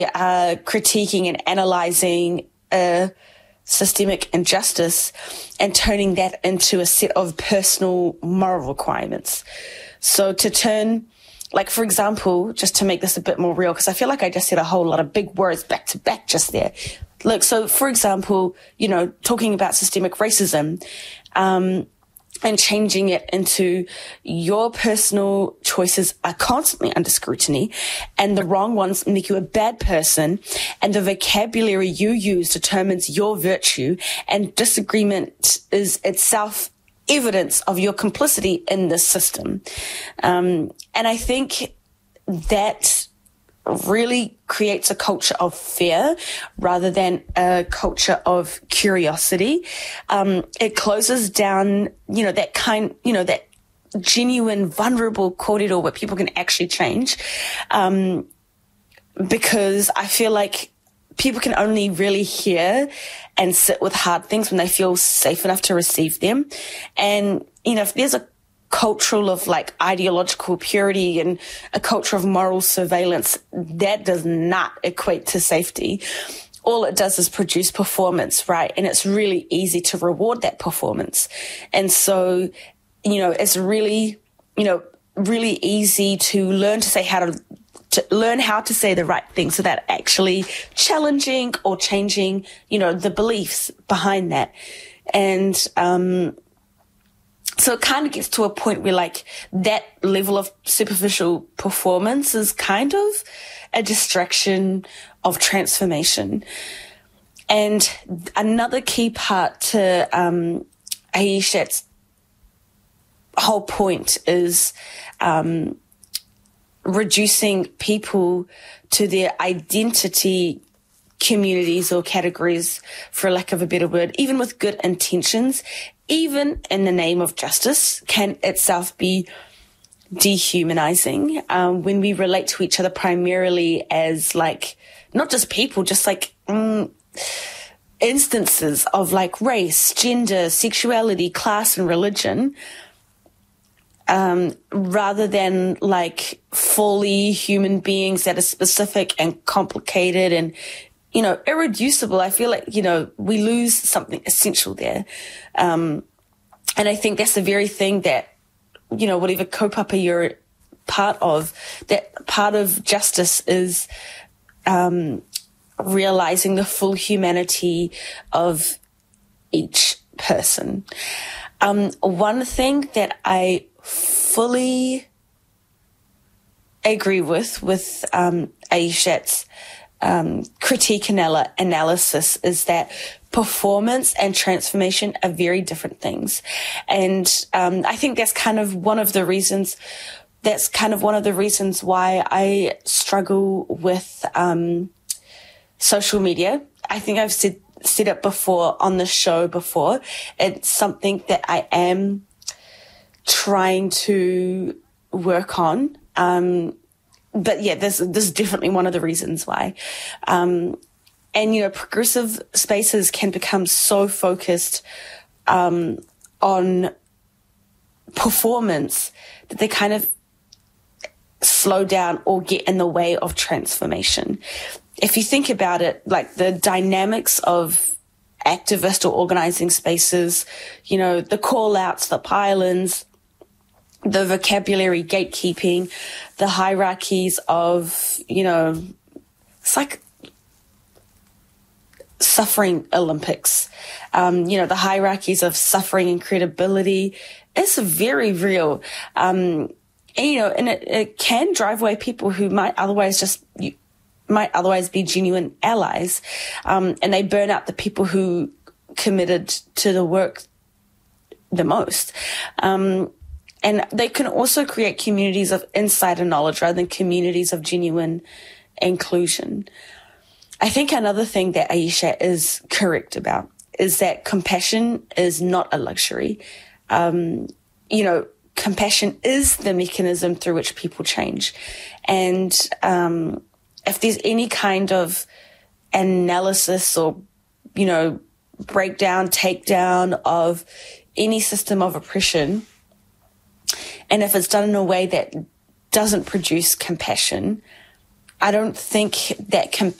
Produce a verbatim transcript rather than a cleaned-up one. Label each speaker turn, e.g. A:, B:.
A: are critiquing and analyzing a systemic injustice and turning that into a set of personal moral requirements. So to turn, like, for example, just to make this a bit more real, because I feel like I just said a whole lot of big words back to back just there. Look, so for example, you know, talking about systemic racism, um, and changing it into your personal choices are constantly under scrutiny and the wrong ones make you a bad person, and the vocabulary you use determines your virtue, and disagreement is itself evidence of your complicity in this system. Um, and I think that really creates a culture of fear rather than a culture of curiosity. Um, it closes down, you know, that kind, you know, that genuine, vulnerable corridor where people can actually change. Um, because I feel like people can only really hear and sit with hard things when they feel safe enough to receive them. And, you know, if there's a cultural of like ideological purity and a culture of moral surveillance, that does not equate to safety. All it does is produce performance, right? And it's really easy to reward that performance. And so, you know, it's really, you know, really easy to learn to say how to, to learn how to say the right things without actually challenging or changing, you know, the beliefs behind that. And, um, so it kind of gets to a point where like that level of superficial performance is kind of a distraction of transformation. And another key part to um, Aishat's whole point is um, reducing people to their identity communities or categories, for lack of a better word, even with good intentions, even in the name of justice, can itself be dehumanizing um, when we relate to each other primarily as like, not just people, just like um, instances of like race, gender, sexuality, class, and religion, um, rather than like fully human beings that are specific and complicated and, you know, irreducible. I feel like, you know, we lose something essential there. Um, and I think that's the very thing that, you know, whatever kaupapa you're part of, that part of justice is um, realizing the full humanity of each person. Um, one thing that I fully agree with, with um, Aishat's Um, critique and analysis is that performance and transformation are very different things. And um, I think that's kind of one of the reasons, that's kind of one of the reasons why I struggle with um, social media. I think I've said, said it before on the show before. It's something that I am trying to work on. Um, But yeah, this, this is definitely one of the reasons why. Um, and, you know, progressive spaces can become so focused um, on performance that they kind of slow down or get in the way of transformation. If you think about it, like the dynamics of activist or organizing spaces, you know, the call outs, the pile-ins, the vocabulary gatekeeping, the hierarchies of, you know, it's like suffering Olympics, um, you know, the hierarchies of suffering and credibility. It's very real. Um, and, you know, and it, it can drive away people who might otherwise just, you, might otherwise be genuine allies. Um, and they burn out the people who committed to the work the most. Um, And they can also create communities of insider knowledge rather than communities of genuine inclusion. I think another thing that Aishat is correct about is that compassion is not a luxury. Um, you know, compassion is the mechanism through which people change. And um, if there's any kind of analysis or, you know, breakdown, takedown of any system of oppression, and if it's done in a way that doesn't produce compassion, I don't think that